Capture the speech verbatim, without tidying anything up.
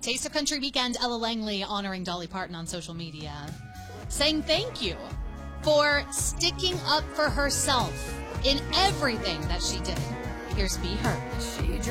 Taste of Country Weekend, Ella Langley honoring Dolly Parton on social media, saying thank you for sticking up for herself in everything that she did. Here's Be Her.